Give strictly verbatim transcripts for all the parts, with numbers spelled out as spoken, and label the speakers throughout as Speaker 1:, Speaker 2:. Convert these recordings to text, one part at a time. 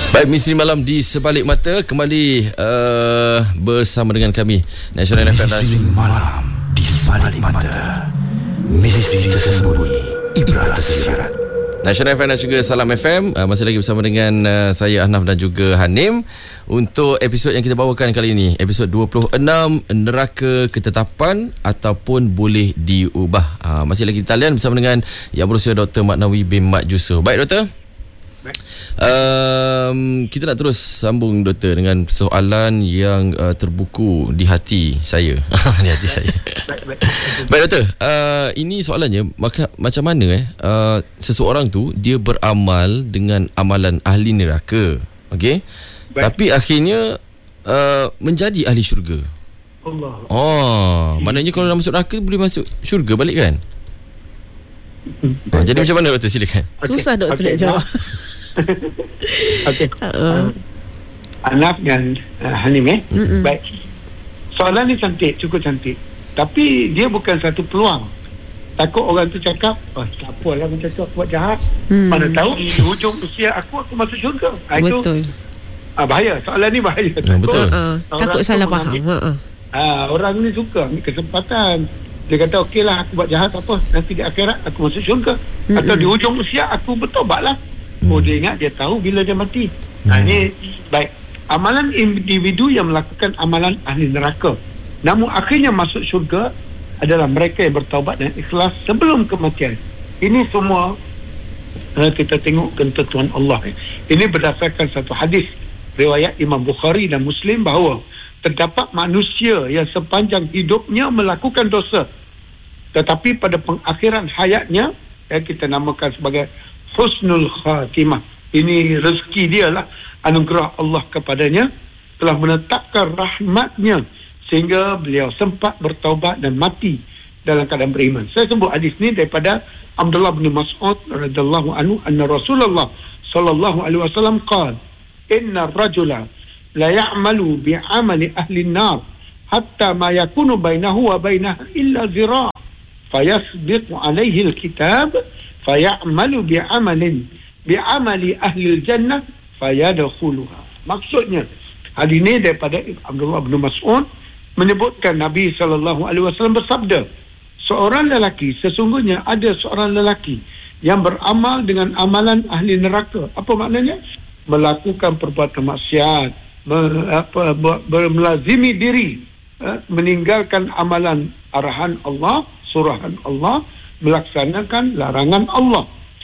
Speaker 1: Baik, Misteri Malam di Sebalik Mata kembali uh, bersama dengan kami Nasional F M.
Speaker 2: Misteri Malam di Sebalik Mata, misteri tersembunyi, ibrah tersirat.
Speaker 1: Nasional F M dan juga Salam F M, uh, masih lagi bersama dengan uh, saya Ahnaf dan juga Hanim untuk episod yang kita bawakan kali ini, episod dua puluh enam, Neraka Ketetapan ataupun Boleh Diubah. Uh, masih lagi di talian bersama dengan Yang Berusia Doktor Maknawi bin Mat Jusuf. Baik, Doktor. Um, kita nak terus sambung, Doktor, dengan soalan yang uh, terbuku di hati saya. Di hati saya. Baik, baik. Baik, Doktor. Uh, ini soalannya, maka, macam mana eh uh, seseorang tu dia beramal dengan amalan ahli neraka, okey, tapi akhirnya uh, menjadi ahli syurga.
Speaker 3: Allah.
Speaker 1: Oh, maknanya kalau dah masuk neraka boleh masuk syurga balik kan? Oh, jadi macam mana, Doktor? Silakan.
Speaker 4: Okay. Susah Doktor okay. nak jawab.
Speaker 3: Okey. Uh, Ahnaf dan uh, Hanim eh. Mm-mm. Baik. Soalan ni cantik, cukup cantik. Tapi dia bukan satu peluang. Takut orang tu cakap, oh, tak apalah macam tu, aku buat jahat. Hmm. Mana tahu di hujung usia aku aku masuk syurga. Ha, betul. Itu, ah, bahaya. Soalan ni bahaya.
Speaker 1: Ya, betul.
Speaker 4: Uh, takut salah faham. Ha,
Speaker 3: uh, orang ni suka ambil kesempatan. Dia kata okeylah aku buat jahat, apa, nanti di akhirat aku masuk syurga. Mm-mm. Atau di hujung usia aku bertobatlah. Hmm. Oh, dia ingat, dia tahu bila dia mati. Hmm. Nah, ini baik. Amalan individu yang melakukan amalan ahli neraka, namun akhirnya masuk syurga, adalah mereka yang bertaubat dan ikhlas sebelum kematian. Ini semua uh, kita tengok ketentuan Allah. Ini berdasarkan satu hadis riwayat Imam Bukhari dan Muslim bahawa terdapat manusia yang sepanjang hidupnya melakukan dosa, tetapi pada pengakhiran hayatnya, yang kita namakan sebagai husnul khatimah, ini rezeki dia lah, anugerah Allah kepadanya, telah menetapkan rahmatnya sehingga beliau sempat bertaubat dan mati dalam keadaan beriman. Saya sebut hadis ni daripada Abdullah bin Mas'ud radhiyallahu anhu, anna Rasulullah sallallahu alaihi wasallam qala, inna ar-rajula la ya'malu bi'amali ahli an-nar hatta ma yakunu bainahu wa bainaha illa zira' fayasbiqu alaihi al-kitab fayamalu bi'amalin bi'amali ahli al-jannah fayadkhuluha. Maksudnya hadis ini daripada Abdullah bin Mas'ud menyebutkan Nabi sallallahu alaihi wasallam bersabda, seorang lelaki, sesungguhnya ada seorang lelaki yang beramal dengan amalan ahli neraka. Apa maknanya? Melakukan perbuatan maksiat, apa, melazimi diri, meninggalkan amalan arahan Allah, surahan Allah, melaksanakan larangan Allah.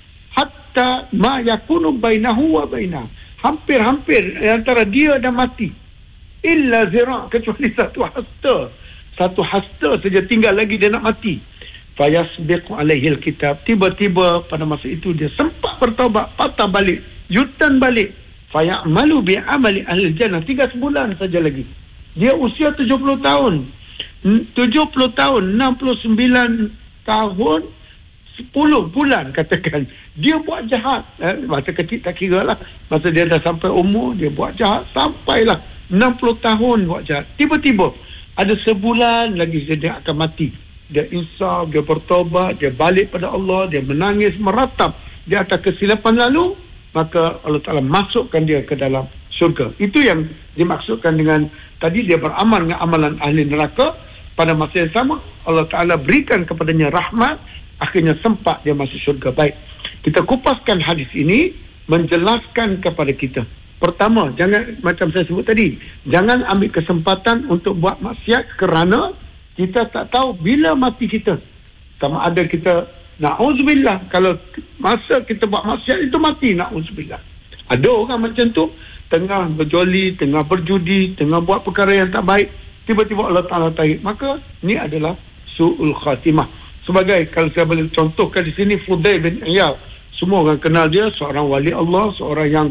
Speaker 3: Hatta ma yakunu bainahu wa bainah, hampir-hampir antara dia dan mati, illa zira', kecuali satu hasta, satu hasta saja tinggal lagi dia nak mati. Fayasbiqu alaihi alkitab, tiba-tiba pada masa itu dia sempat bertaubat, patah balik, yutan balik. Fayamalu bi'amali ahli jannah, tiga sebulan saja lagi dia usia tujuh puluh tahun, tujuh puluh tahun, enam puluh sembilan tahun, sepuluh bulan katakan dia buat jahat. Eh, masa kecil tak kira lah, masa dia dah sampai umur dia buat jahat, sampailah enam puluh tahun buat jahat. Tiba-tiba ada sebulan lagi dia akan mati, dia insaf, dia bertobat, dia balik pada Allah, dia menangis meratap di atas kesilapan lalu, maka Allah Ta'ala masukkan dia ke dalam syurga. Itu yang dimaksudkan dengan tadi, dia beramal dengan amalan ahli neraka, pada masa yang sama Allah Ta'ala berikan kepadanya rahmat, akhirnya sempat dia masuk syurga. Baik, kita kupaskan hadis ini menjelaskan kepada kita. Pertama, jangan, macam saya sebut tadi, jangan ambil kesempatan untuk buat maksiat kerana kita tak tahu bila mati kita. Sama ada kita, na'udzubillah, kalau masa kita buat maksiat itu mati, na'udzubillah. Ada orang macam tu, tengah berjoli, tengah berjudi, tengah buat perkara yang tak baik, tiba-tiba Allah Ta'ala tarik, maka ni adalah su'ul khatimah. Sebagai, kalau saya boleh contohkan di sini, Fudail bin Iyad, semua orang kenal dia, seorang wali Allah, seorang yang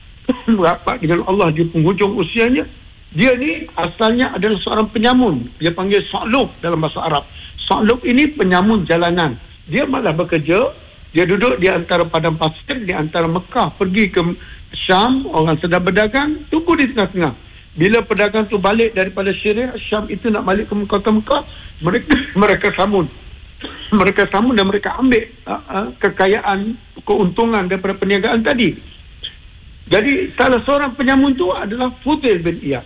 Speaker 3: rapat dengan Allah di penghujung usianya. Dia ni asalnya adalah seorang penyamun, dia panggil Sa'lub dalam bahasa Arab. Sa'lub ini penyamun jalanan. Dia malah bekerja, dia duduk di antara padang pasir, di antara Mekah, pergi ke Syam, orang sedang berdagang, tunggu di tengah-tengah. Bila pedagang tu balik daripada Syria, Syam itu nak balik ke kota Mekah, mereka mereka sambung. Mereka sambung dan mereka ambil uh, uh, kekayaan, keuntungan daripada perniagaan tadi. Jadi salah seorang penyamun tu adalah Fudail bin Iyad.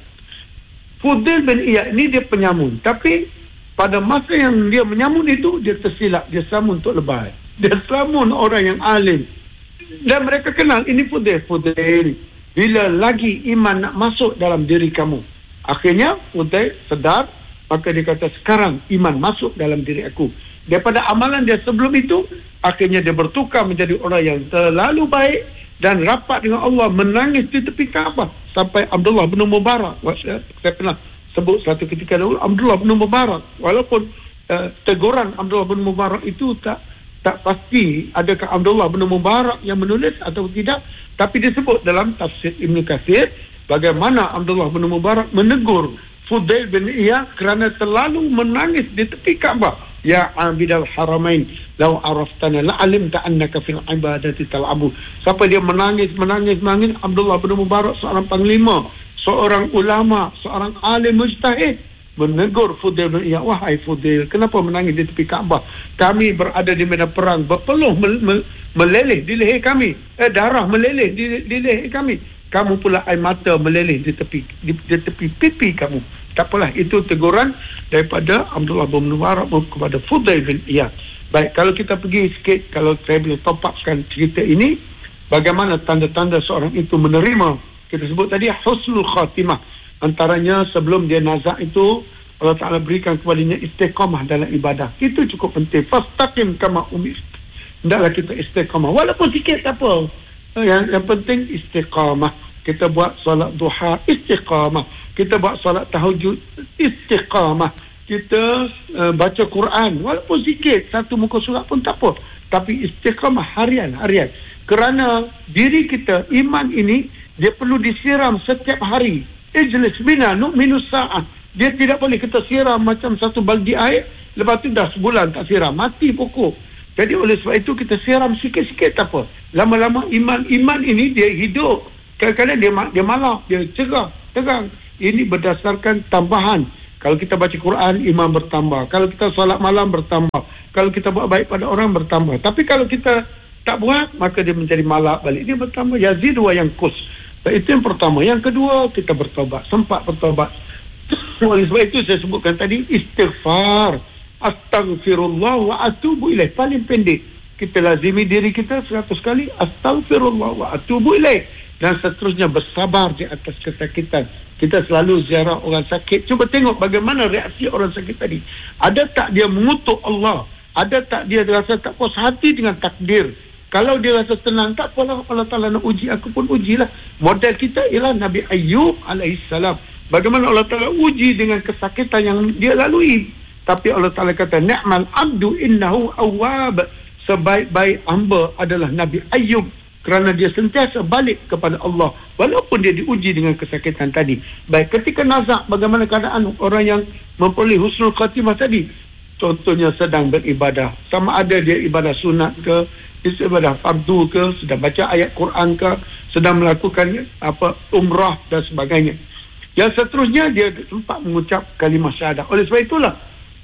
Speaker 3: Fudail bin Iyad ni dia penyamun, tapi pada masa yang dia menyamun itu, dia tersilap, dia selamun untuk lebay. Dia selamun orang yang alim. Dan mereka kenal, ini Fudail. Fudail, bila lagi iman nak masuk dalam diri kamu. Akhirnya Fudail sedar, maka dia kata, sekarang iman masuk dalam diri aku. Daripada amalan dia sebelum itu, akhirnya dia bertukar menjadi orang yang terlalu baik dan rapat dengan Allah, menangis di tepi Kaabah sampai Abdullah bin Mubarak. Saya, saya pernah sebut satu ketika dahulu, Abdullah bin Mubarak, walaupun uh, teguran Abdullah bin Mubarak itu tak tak pasti adakah Abdullah bin Mubarak yang menulis atau tidak, tapi disebut dalam tafsir Ibn Katsir bagaimana Abdullah bin Mubarak menegur Fudail bin Iyad kerana terlalu menangis di tepi Kaabah. Ya abidal haramain, law araftana la alimta annaka fil ibadati tal'abu. Sampai dia menangis, menangis, menangis. Abdullah bin Mubarak, seorang panglima, seorang ulama, seorang alim mujtahid, menegur Fudail bin Iyad, wahai Fudail, kenapa menangis di tepi Kaabah? Kami berada di medan perang, berpeluh mel- mel- meleleh di leher kami, eh, darah meleleh di, di leher kami. Kamu pula air mata meleleh di tepi di, di tepi pipi kamu. Tak apalah, itu teguran daripada Abdullah bin Mubarak kepada Fudail bin Iyad. Baik, kalau kita pergi sikit, kalau saya boleh topakkan cerita ini, bagaimana tanda-tanda seorang itu menerima, kita sebut tadi husnul khatimah. Antaranya sebelum dia nazak itu, Allah Ta'ala berikan kepadanya istiqamah dalam ibadah. Itu cukup penting. Fastaqim kama umirta. Hendaklah kita istiqamah, walaupun sikit tak apa. Yang, yang penting istiqamah. Kita buat solat duha, istiqamah. Kita buat solat tahajud, istiqamah. Kita uh, baca Quran, walaupun sikit, satu muka surat pun tak apa. Tapi istiqamah harian-harian. Kerana diri kita, iman ini, dia perlu disiram setiap hari. Ijlis bina nu'minu sa'ah. Dia tidak boleh kita siram macam satu baldi air, lepas tu dah sebulan tak siram, mati pokok. Jadi oleh sebab itu kita siram sikit-sikit tak apa. Lama-lama iman iman ini dia hidup. Kadang-kadang dia dia malah, dia cegah, tegang. Ini berdasarkan tambahan. Kalau kita baca Quran, iman bertambah. Kalau kita solat malam, bertambah. Kalau kita buat baik pada orang, bertambah. Tapi kalau kita tak buat, maka dia menjadi malak balik. Dia bertambah. Yazid wa yanqus. Itu yang pertama. Yang kedua, kita bertobat. Sempat bertobat. Oleh sebab itu saya sebutkan tadi, istighfar. Astaghfirullah wa atubu ilaih. Paling pendek. Kita lazimi diri kita seratus kali. Astaghfirullah wa atubu ilaih. Dan seterusnya bersabar di atas kesakitan. Kita selalu ziarah orang sakit. Cuba tengok bagaimana reaksi orang sakit tadi. Ada tak dia mengutuk Allah? Ada tak dia rasa tak puas hati dengan takdir? Kalau dia rasa tenang, tak apalah, Allah Ta'ala nak uji, aku pun ujilah. Model kita ialah Nabi Ayyub alaihissalam. Bagaimana Allah Ta'ala uji dengan kesakitan yang dia lalui. Tapi Allah Ta'ala kata, ni'mal abdu innahu awwab. Sebaik-baik hamba adalah Nabi Ayyub. Kerana dia sentiasa balik kepada Allah walaupun dia diuji dengan kesakitan tadi. Baik, ketika nazak, bagaimana keadaan orang yang memperoleh husnul khatimah tadi? Contohnya sedang beribadah, sama ada dia ibadah sunat ke, ibadah fardu ke, sedang baca ayat Quran ke, sedang melakukan apa umrah dan sebagainya. Yang seterusnya dia sempat mengucap kalimah syahadah. Oleh sebab itulah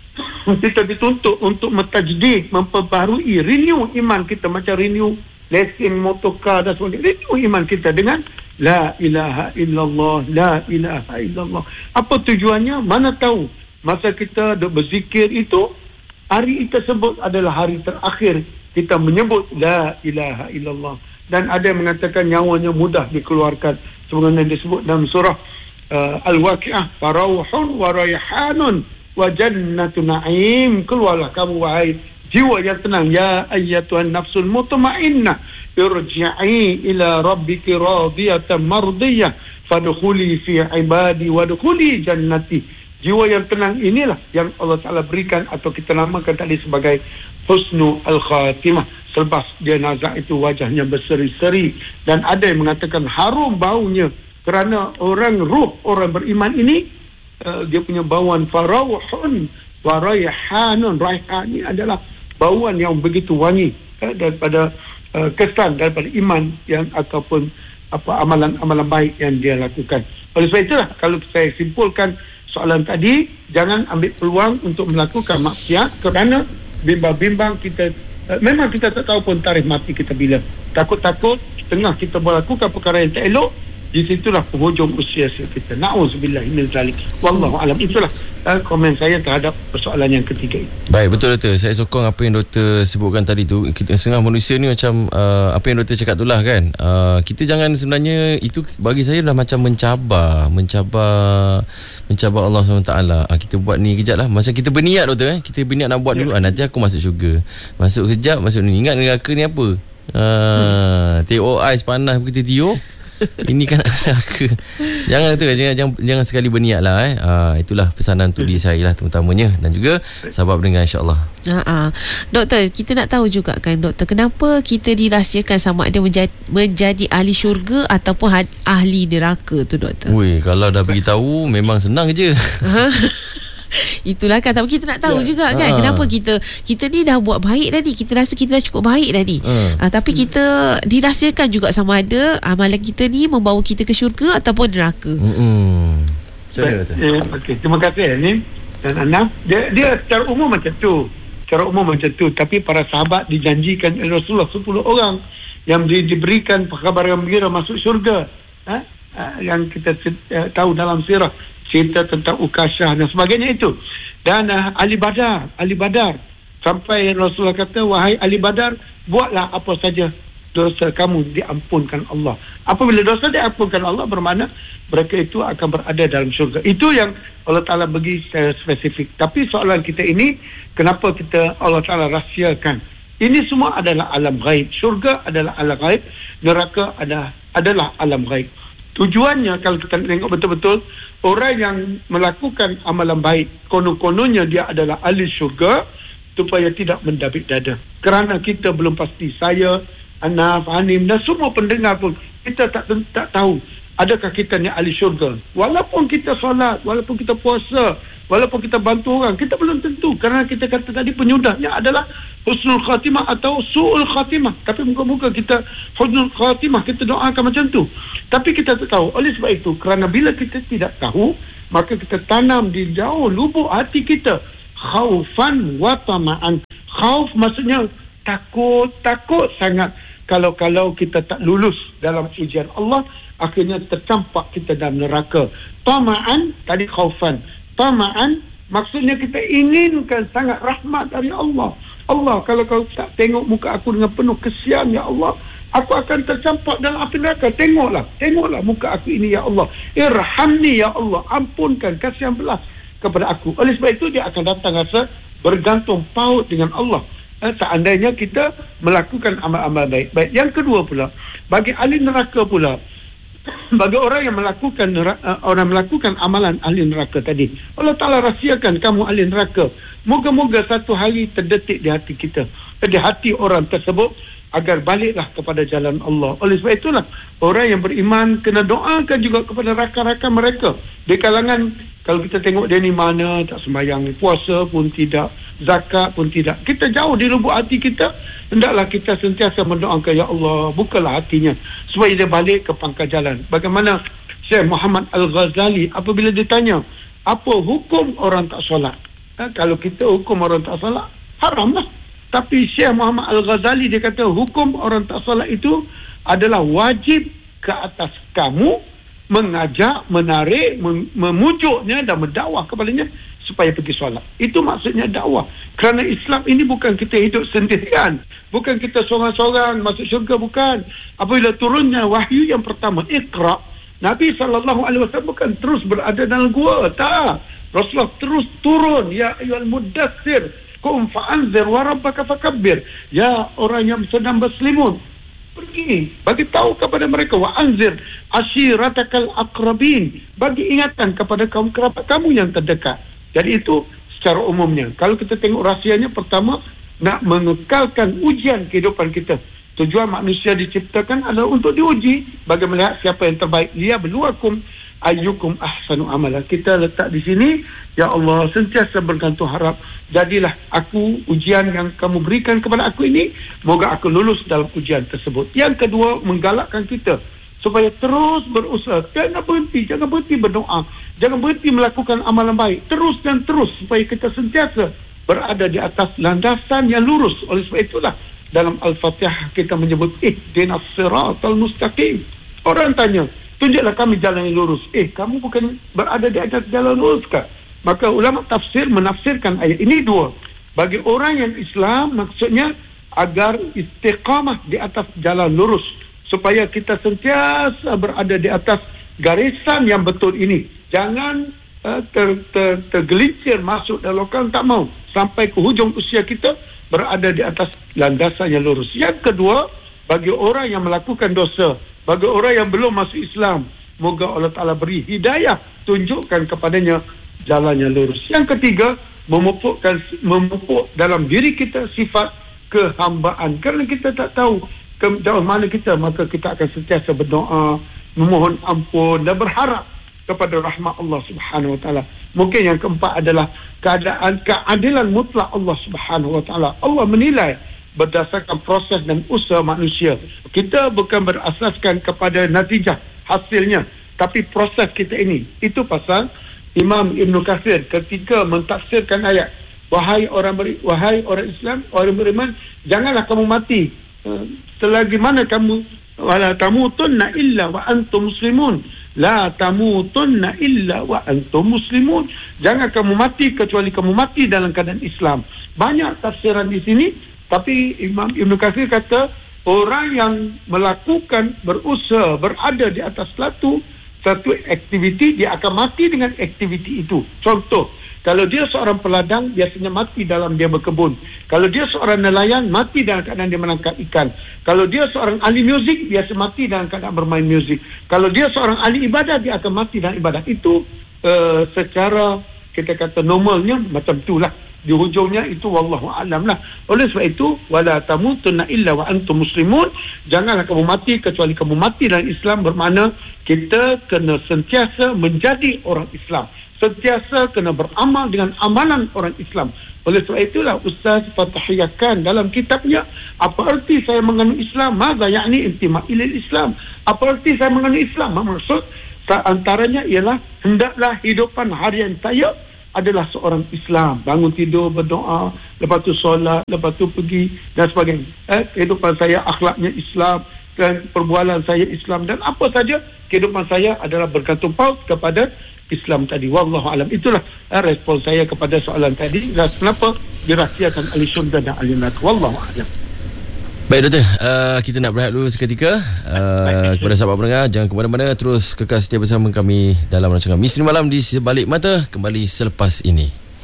Speaker 3: kita dituntut untuk mentajdid, memperbaharui, renew iman kita, macam renew lesen motorkar dan sebagainya. Renew iman kita dengan la ilaha illallah, la ilaha illallah. Apa tujuannya? Mana tahu masa kita duk berzikir itu, hari tersebut adalah hari terakhir kita menyebut la ilaha illallah. Dan ada yang mengatakan nyawanya mudah dikeluarkan, sebagaimana disebut dalam surah uh, Al-Waqi'ah, farauhun wa rayhanun wa jannatu na'im. Keluarlah kamu wahai jiwa yang tenang, ya ayyatuhan nafsul mutmainnah, irji'i ila rabbiki radiyatan mardiyah, fadkhuli fi ibadi wadkhuli jannati. Jiwa yang tenang inilah yang Allah Ta'ala berikan, atau kita namakan tadi sebagai husnul al-khatimah. Selepas dia nazak itu wajahnya berseri-seri, dan ada yang mengatakan harum baunya, kerana orang ruh orang beriman ini uh, dia punya bauan farauhun wa rayhanun. Rayhan ini adalah bauan yang begitu wangi eh, daripada uh, kesan daripada iman yang ataupun apa amalan-amalan baik yang dia lakukan. Oleh sebab itulah kalau saya simpulkan soalan tadi, jangan ambil peluang untuk melakukan maksiat kerana bimbang-bimbang kita, uh, memang kita tak tahu pun tarikh mati kita bila. Takut-takut tengah kita melakukan perkara yang tak elok, di situlah penghujung usia kita. Na'udzubillah min zalik. Wallahu alam. Itulah uh, komen saya terhadap persoalan yang ketiga ini.
Speaker 1: Baik, betul doktor. Saya sokong apa yang doktor sebutkan tadi tu. Kita setengah manusia ni macam uh, apa yang doktor cakap tu lah kan. Uh, kita jangan sebenarnya, itu bagi saya dah macam mencabar, mencabar mencabar Allah subhanahu wa taala. Uh, kita buat ni kejap lah. Masa kita berniat doktor eh, kita berniat nak buat dulu, uh, nanti aku masuk syurga. Masuk kejap, masuk ni. Ingat neraka ni apa? Uh, hmm. Tengok ais panas kita tiup. Ini kan neraka. Jangan tu, jangan, jangan jangan sekali berniat lah eh. Uh, itulah pesanan untuk diri saya lah terutamanya, dan juga sahabat pendengar, insya-Allah. Ha,
Speaker 4: doktor, kita nak tahu juga kan doktor, kenapa kita dirahsiakan sama ada menjadi, menjadi ahli syurga ataupun ahli neraka tu doktor?
Speaker 1: Weh, kalau dah beritahu memang senang je.
Speaker 4: Itulah kan, tapi kita nak tahu ya. juga kan, ha. kenapa kita kita ni dah buat baik tadi, kita rasa kita dah cukup baik tadi, ha. ha, tapi kita dirahsiakan juga sama ada amalan kita ni membawa kita ke syurga ataupun neraka.
Speaker 1: Hmm.
Speaker 3: Baik, eh, okay. Terima kasih ni dan Anam. Dia, dia secara umum macam tu, secara umum macam tu. Tapi para sahabat dijanjikan oleh Rasulullah sepuluh orang yang di, diberikan kabar gembira masuk syurga, ha? ha, yang kita uh, tahu dalam sirah, cerita tentang Ukasyah dan sebagainya itu. Dan uh, Ali Badar, Ali Badar sampai Rasulullah kata, wahai Ali Badar, buatlah apa saja, dosa kamu diampunkan Allah. Apabila dosa diampunkan Allah, bermakna mereka itu akan berada dalam syurga. Itu yang Allah Ta'ala bagi secara spesifik. Tapi soalan kita ini, kenapa kita Allah Ta'ala rahsiakan? Ini semua adalah alam ghaib. Syurga adalah alam ghaib, neraka adalah, adalah alam ghaib. Tujuannya, kalau kita tengok betul-betul, orang yang melakukan amalan baik, konon-kononnya dia adalah ahli syurga, supaya tidak mendabik dada. Kerana kita belum pasti, saya, Anaf, Hanim dan semua pendengar pun, kita tak, tak tahu adakah kita ni ahli syurga. Walaupun kita solat, walaupun kita puasa, walaupun kita bantu orang, kita belum tentu. Kerana kita kata tadi, penyudahnya adalah husnul khatimah atau su'ul khatimah. Tapi muka-muka kita husnul khatimah, kita doakan macam tu. Tapi kita tak tahu. Oleh sebab itu, kerana bila kita tidak tahu, maka kita tanam di jauh lubuk hati kita khaufan wa tama'an. Khauf maksudnya takut, takut sangat. Kalau-kalau kita tak lulus dalam ujian Allah, akhirnya tercampak kita dalam neraka. Tama'an, tadi khaufan. Tama'an, maksudnya kita inginkan sangat rahmat dari Allah. Allah, kalau kau tak tengok muka aku dengan penuh kesian, ya Allah, aku akan tercampak dalam api neraka. Tengoklah, tengoklah muka aku ini, ya Allah. Irhamni, ya Allah, ampunkan, kasihan belas kepada aku. Oleh sebab itu, dia akan datang rasa bergantung paut dengan Allah. Eh, seandainya kita melakukan amal-amal baik. Baik. Yang kedua pula, bagi ahli neraka pula, bagi orang yang melakukan neraka, orang melakukan amalan ahli neraka tadi, Allah Ta'ala rahsiakan kamu ahli neraka. Moga-moga satu hari terdetik di hati kita, di hati orang tersebut, agar baliklah kepada jalan Allah. Oleh sebab itulah, orang yang beriman kena doakan juga kepada rakan-rakan mereka di kalangan. Kalau kita tengok dia ni mana, tak sembahyang, puasa pun tidak, zakat pun tidak, kita jauh di lubuk hati kita, hendaklah kita sentiasa mendoakan, ya Allah, bukalah hatinya supaya dia balik ke pangkal jalan. Bagaimana Syekh Muhammad Al-Ghazali apabila ditanya, apa hukum orang tak solat? Ha, kalau kita hukum orang tak solat, haram lah. Tapi Syekh Muhammad Al-Ghazali dia kata, hukum orang tak solat itu adalah wajib ke atas kamu mengajak, menarik, memujuknya dan mendakwah kepadanya supaya pergi solat. Itu maksudnya dakwah. Kerana Islam ini bukan kita hidup sendirian, bukan kita seorang-seorang masuk syurga, bukan. Apabila turunnya wahyu yang pertama, Iqra, Nabi sallallahu alaihi wasallam bukan terus berada dalam gua, tak. Rasulullah terus turun, ya ayyuhal muddatsir qum fa'anzir wa rabbaka fakabbir. Ya orang yang sedang berselimut, pergi bagi tahu kepada mereka, wa anzir ashiratakal aqrabin, bagi ingatan kepada kaum kerabat kamu yang terdekat. Jadi itu secara umumnya. Kalau kita tengok rahsianya, pertama, nak mengekalkan ujian kehidupan kita. Tujuan manusia diciptakan adalah untuk diuji, bagi melihat siapa yang terbaik. Liyabluwakum ayyukum ahsanu amala. Kita letak di sini, ya Allah, sentiasa bergantung harap, jadilah aku ujian yang kamu berikan kepada aku ini, moga aku lulus dalam ujian tersebut. Yang kedua, menggalakkan kita supaya terus berusaha, jangan berhenti, jangan berhenti berdoa, jangan berhenti melakukan amalan baik, terus dan terus, supaya kita sentiasa berada di atas landasan yang lurus. Oleh sebab itulah dalam Al-Fatihah kita menyebut ihdinas siratal mustaqim. Orang tanya, tunjuklah kami jalan yang lurus. Eh, kamu bukan berada di atas jalan lurus kah? Maka ulama tafsir menafsirkan ayat ini dua. Bagi orang yang Islam, maksudnya agar istiqamah di atas jalan lurus, supaya kita sentiasa berada di atas garisan yang betul ini. Jangan uh, ter, ter, tergelincir masuk dalam lokal, tak mau sampai ke hujung usia kita berada di atas landasan yang lurus. Yang kedua, bagi orang yang melakukan dosa, bagi orang yang belum masuk Islam, moga Allah Ta'ala beri hidayah, tunjukkan kepadanya jalan yang lurus. Yang ketiga, memupukkan memupuk dalam diri kita sifat kehambaan. Kerana kita tak tahu ke jauh mana kita, maka kita akan sentiasa berdoa, memohon ampun dan berharap kepada rahmat Allah Subhanahu Wa Taala. Mungkin yang keempat adalah keadaan keadilan mutlak Allah Subhanahu Wa Taala. Allah menilai berdasarkan proses dan usaha manusia. Kita bukan berasaskan kepada natijah hasilnya, tapi proses kita ini. Itu pasal Imam Ibn Kathir ketika mentafsirkan ayat, wahai orang beri, wahai orang Islam, orang beriman, janganlah kamu mati uh, selagi mana kamu wala tamutunna illa wa antum muslimun. La tamutunna illa wa antum muslimun. Jangan kamu mati kecuali kamu mati dalam keadaan Islam. Banyak tafsiran di sini, tapi Imam Ibn Kathir kata orang yang melakukan, berusaha, berada di atas satu satu aktiviti, dia akan mati dengan aktiviti itu. Contoh, kalau dia seorang peladang, biasanya mati dalam dia berkebun. Kalau dia seorang nelayan, mati dalam keadaan dia menangkap ikan. Kalau dia seorang ahli muzik, biasa mati dalam keadaan bermain muzik. Kalau dia seorang ahli ibadah, dia akan mati dalam ibadah. Itu uh, secara kita kata normalnya macam itulah. Di hujungnya itu wallahu a'lam lah. Oleh sebab itu, wala tamutunna illa wa antum muslimun. Janganlah kamu mati kecuali kamu mati dalam Islam. Bermakna kita kena sentiasa menjadi orang Islam, sentiasa kena beramal dengan amalan orang Islam. Oleh sebab itulah Ustaz fatahiyahkan dalam kitabnya, apa arti saya menganut Islam? Madza ya'ni intima' ilal Islam? Apa arti saya menganut Islam? Maksud antaranya ialah hendaklah hidupan harian saya adalah seorang Islam. Bangun tidur, berdoa, lepas tu solat, lepas tu pergi dan sebagainya. Eh, kehidupan saya akhlaknya Islam, dan perbualan saya Islam, dan apa saja kehidupan saya adalah bergantung paut kepada Islam tadi. Wallahu alam. Itulah eh, respon saya kepada soalan tadi. Dan kenapa dirahsiakan ahli syurga dan ahli neraka. Wallahu alam.
Speaker 1: Baik doktor, uh, kita nak berehat dulu seketika. uh, Kepada sahabat pendengar, jangan ke mana-mana, terus kekal setia bersama kami dalam rancangan Misteri Malam di Sebalik Mata, kembali selepas ini.